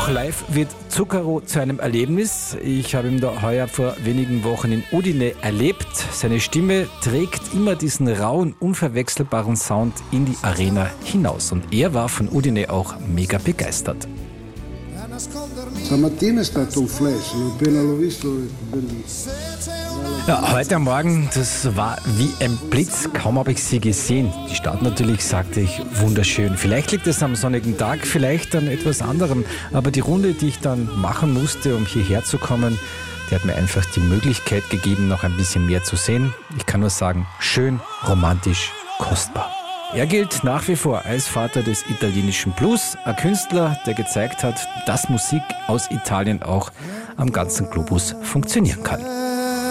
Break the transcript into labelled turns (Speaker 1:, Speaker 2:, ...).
Speaker 1: Auch live wird Zucchero zu einem Erlebnis. Ich habe ihn da heuer vor wenigen Wochen in Udine erlebt. Seine Stimme trägt immer diesen rauen, unverwechselbaren Sound in die Arena hinaus. Und er war von Udine auch mega begeistert.
Speaker 2: Stamattina è stato un flash, appena l'ho visto è bellissimo.
Speaker 1: Ja, heute am Morgen, das war wie ein Blitz, kaum habe ich sie gesehen. Die Stadt natürlich, sagte ich, wunderschön. Vielleicht liegt es am sonnigen Tag, vielleicht an etwas anderem. Aber die Runde, die ich dann machen musste, um hierher zu kommen, die hat mir einfach die Möglichkeit gegeben, noch ein bisschen mehr zu sehen. Ich kann nur sagen, schön, romantisch, kostbar. Er gilt nach wie vor als Vater des italienischen Blues, ein Künstler, der gezeigt hat, dass Musik aus Italien auch am ganzen Globus funktionieren kann.